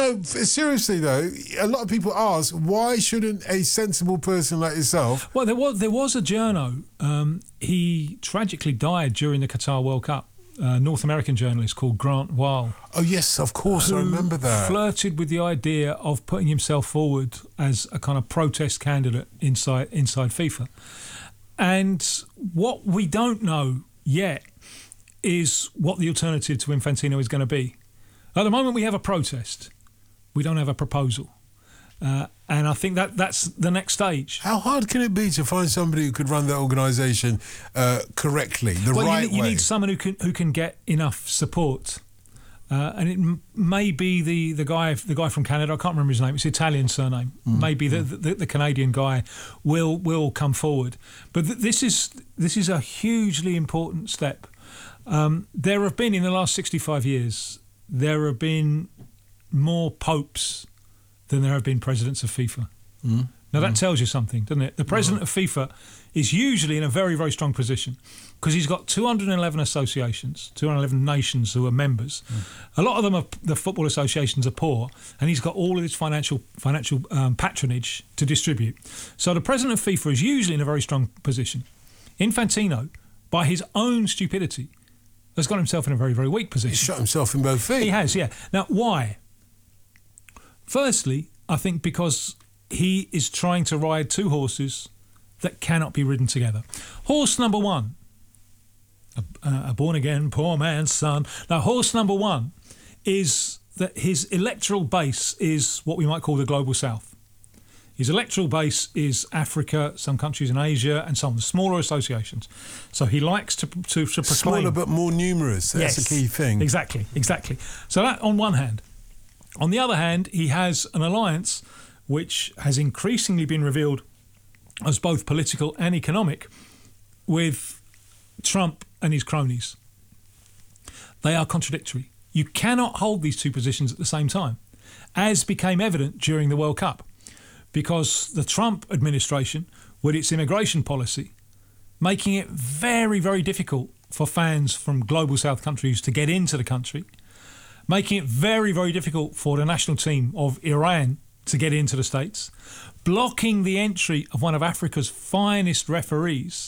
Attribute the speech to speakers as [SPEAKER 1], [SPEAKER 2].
[SPEAKER 1] no, seriously though, a lot of people ask, why shouldn't a sensible person like yourself...
[SPEAKER 2] Well, there was a journo. He tragically died during the Qatar World Cup. North American journalist called Grant Weil.
[SPEAKER 1] Oh yes, of course, I remember that.
[SPEAKER 2] Flirted with the idea of putting himself forward as a kind of protest candidate inside FIFA. And what we don't know yet is what the alternative to Infantino is going to be. At the moment, we have a protest. We don't have a proposal. And I think that's the next stage.
[SPEAKER 1] How hard can it be to find somebody who could run that organisation correctly, right way?
[SPEAKER 2] You need someone who can get enough support. And it may be the guy from Canada. I can't remember his name. It's Italian surname. Maybe the Canadian guy will come forward. But this is a hugely important step. There have been, in the last 65 years, there have been more popes than there have been presidents of FIFA. Now that tells you something, doesn't it? The president of FIFA is usually in a very, very strong position because he's got 211 associations, 211 nations who are members. A lot of them, the football associations, are poor, and he's got all of this financial patronage to distribute. So the president of FIFA is usually in a very strong position. Infantino, by his own stupidity, has got himself in a very, very weak position.
[SPEAKER 1] He's shot himself in both feet.
[SPEAKER 2] He has, yeah. Now, why? Firstly, I think because he is trying to ride two horses that cannot be ridden together. Horse number one, a born-again poor man's son. Now, horse number one is that his electoral base is what we might call the Global South. His electoral base is Africa, some countries in Asia, and some smaller associations. So he likes to proclaim...
[SPEAKER 1] Smaller but more numerous, that's the key thing.
[SPEAKER 2] Exactly. So that on one hand. On the other hand, he has an alliance which has increasingly been revealed as both political and economic with Trump and his cronies. They are contradictory. You cannot hold these two positions at the same time, as became evident during the World Cup, because the Trump administration, with its immigration policy, making it very, very difficult for fans from Global South countries to get into the country, making it very, very difficult for the national team of Iran to get into the States, blocking the entry of one of Africa's finest referees